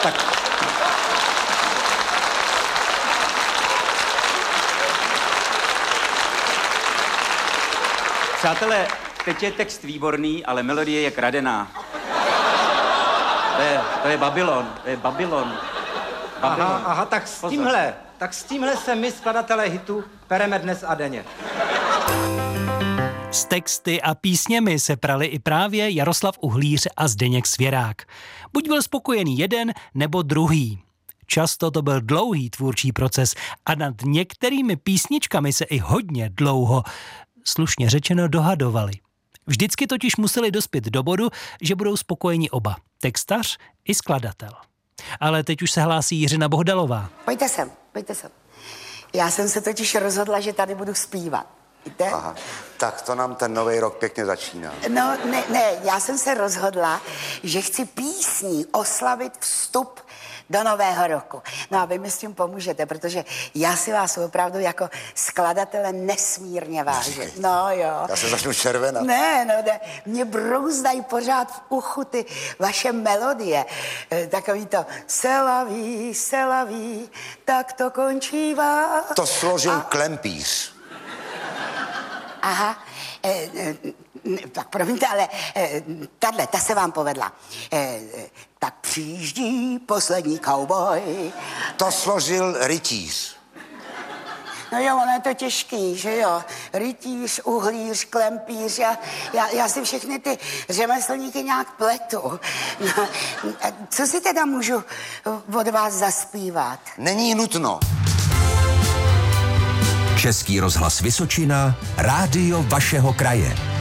Tak. Přátelé, teď je text výborný, ale melodie je kradená. To je Babylon, to je Babylon. Aha, tak s tímhle se my, skladatelé hitu, pereme dnes a denně. S texty a písněmi se prali i právě Jaroslav Uhlíř a Zdeněk Svěrák. Buď byl spokojený jeden, nebo druhý. Často to byl dlouhý tvůrčí proces a nad některými písničkami se i hodně dlouho, slušně řečeno, dohadovali. Vždycky totiž museli dospět do bodu, že budou spokojeni oba, textař i skladatel. Ale teď už se hlásí Jiřina Bohdalová. Pojďte sem. Já jsem se totiž rozhodla, že tady budu zpívat. Víte? Aha, tak to nám ten nový rok pěkně začíná. No, ne, já jsem se rozhodla, že chci písní oslavit vstup do nového roku. No a vy mi s tím pomůžete, protože já si vás opravdu jako skladatele nesmírně vážím. No jo. Já se začnu červenat. Ne, mě brouzdají pořád v uchu ty vaše melodie. Takový to se laví, tak to končívá. To složil Klempíř. Aha, tak promiňte, ale ta se vám povedla. Tak přijíždí poslední cowboy. To složil Rytíř. No jo, ono je to těžký, že jo. Rytíř, Uhlíř, Klempíř, já si všechny ty řemeslníky nějak pletu. No, co si teda můžu od vás zaspívat? Není nutno. Český rozhlas Vysočina, rádio vašeho kraje.